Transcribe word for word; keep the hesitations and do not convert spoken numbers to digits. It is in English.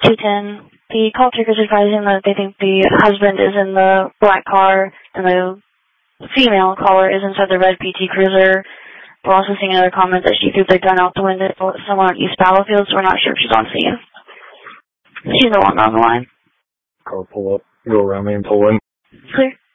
two ten. The call taker is advising that they think the husband is in the black car and the female caller is inside the red P T Cruiser. We're also seeing another comment that she threw the gun out the window somewhere on East Battlefield, so we're not sure if she's on scene. She's no longer on the line. Car pull up, go around me and pull in. Clear.